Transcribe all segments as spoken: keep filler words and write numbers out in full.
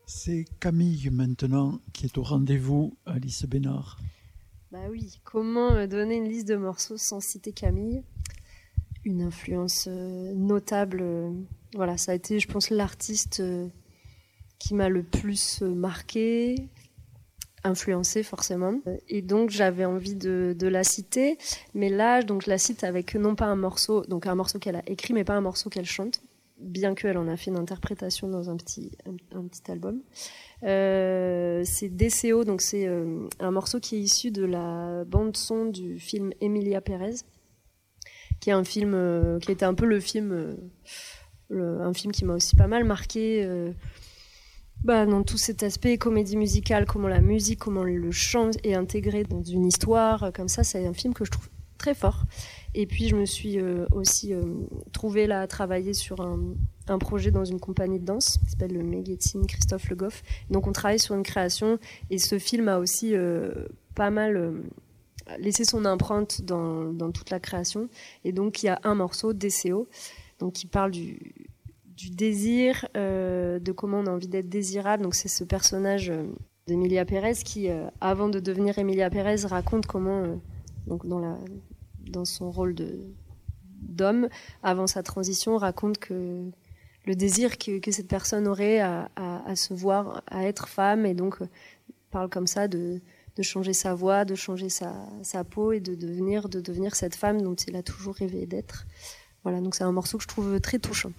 C'est Camille maintenant qui est au rendez-vous, Alice Bénard. Bah oui, comment donner une liste de morceaux sans citer Camille? Une influence euh, notable. Euh, voilà, ça a été, je pense, l'artiste euh, qui m'a le plus euh, marqué, influencé forcément. Et donc j'avais envie de, de la citer, mais là, donc je la cite avec non pas un morceau, donc un morceau qu'elle a écrit, mais pas un morceau qu'elle chante, bien qu'elle en a fait une interprétation dans un petit, un, un petit album. Euh, c'est D C O, donc c'est euh, un morceau qui est issu de la bande son du film Emilia Pérez, qui est un film euh, qui était un peu le film, euh, le, un film qui m'a aussi pas mal marqué. Euh, bah, dans tout cet aspect comédie musicale, comment la musique, comment le chant est intégré dans une histoire, comme ça, c'est un film que je trouve très fort. Et puis je me suis euh, aussi euh, trouvée là à travailler sur un, un projet dans une compagnie de danse qui s'appelle le Mégatine Christophe Le Goff. Donc on travaille sur une création et ce film a aussi euh, pas mal euh, laissé son empreinte dans, dans toute la création. Et donc il y a un morceau, D C O, donc qui parle du, du désir, euh, de comment on a envie d'être désirable. Donc c'est ce personnage euh, d'Emilia Pérez qui, euh, avant de devenir Emilia Pérez, raconte comment, euh, donc dans la dans son rôle de, d'homme, avant sa transition, raconte que le désir que, que cette personne aurait à, à, à se voir, à être femme, et donc euh, parle comme ça de, de changer sa voix, de changer sa, sa peau et de devenir, de devenir cette femme dont il a toujours rêvé d'être. Voilà, donc c'est un morceau que je trouve très touchant.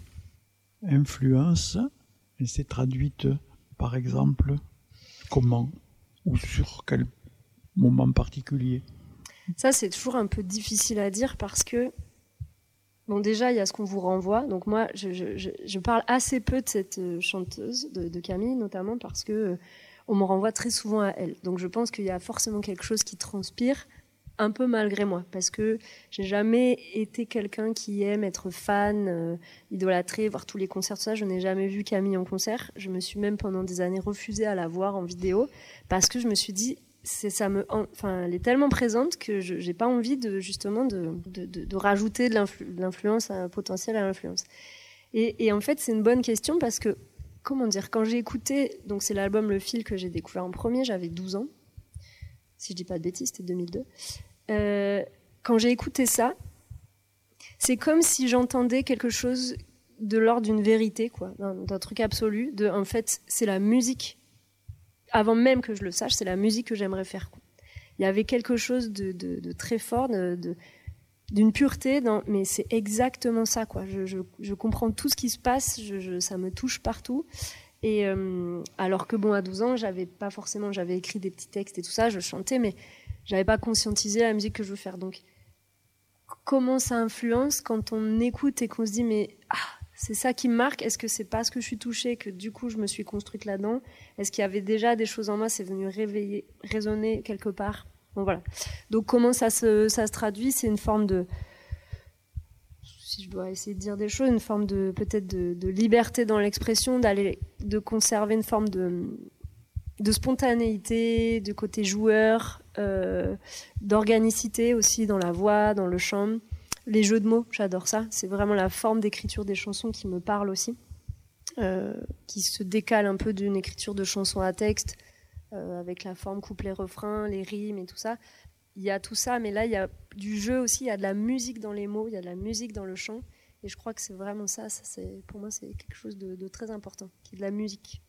Influence, et c'est traduite par exemple comment ou sur quel moment particulier? Ça, c'est toujours un peu difficile à dire parce que, bon, déjà, il y a ce qu'on vous renvoie. Donc moi, je, je, je parle assez peu de cette chanteuse, de, de Camille, notamment parce que euh, on me renvoie très souvent à elle. Donc je pense qu'il y a forcément quelque chose qui transpire, un peu malgré moi, parce que j'ai jamais été quelqu'un qui aime être fan, euh, idolâtré, voir tous les concerts, tout ça. Je n'ai jamais vu Camille en concert. Je me suis même pendant des années refusée à la voir en vidéo parce que je me suis dit... C'est, ça me, enfin, elle est tellement présente que je n'ai pas envie de, justement de, de, de, de rajouter de, l'influ, de l'influence à, potentielle à l'influence. Et, et en fait, c'est une bonne question parce que, comment dire, quand j'ai écouté, donc c'est l'album Le Fil que j'ai découvert en premier, j'avais douze ans, si je dis pas de bêtises, c'était deux mille deux. Euh, quand j'ai écouté ça, c'est comme si j'entendais quelque chose de l'ordre d'une vérité, quoi, d'un, d'un truc absolu, de, en fait, c'est la musique. Avant même que je le sache, c'est la musique que j'aimerais faire. Il y avait quelque chose de, de, de très fort, de, de, d'une pureté, dans, mais c'est exactement ça, quoi. Je, je, je comprends tout ce qui se passe, je, je, ça me touche partout. Et euh, alors que bon, à douze ans, j'avais pas forcément, j'avais écrit des petits textes et tout ça, je chantais, mais j'avais pas conscientisé la musique que je veux faire. Donc, comment ça influence quand on écoute et qu'on se dit, mais ah, c'est ça qui me marque. Est-ce que c'est parce que je suis touchée que du coup je me suis construite là-dedans? Est-ce qu'il y avait déjà des choses en moi? C'est venu réveiller, résonner quelque part. Bon voilà. Donc comment ça se, ça se traduit? C'est une forme de, si je dois essayer de dire des choses, une forme de peut-être de, de liberté dans l'expression, d'aller, de conserver une forme de, de spontanéité, de côté joueur, euh, d'organicité aussi dans la voix, dans le chant. Les jeux de mots, j'adore ça. C'est vraiment la forme d'écriture des chansons qui me parle aussi, euh, qui se décale un peu d'une écriture de chansons à texte, euh, avec la forme couplet-refrain, les rimes et tout ça. Il y a tout ça, mais là, il y a du jeu aussi, il y a de la musique dans les mots, il y a de la musique dans le chant. Et je crois que c'est vraiment ça, ça c'est, pour moi, c'est quelque chose de, de très important, qui est de la musique.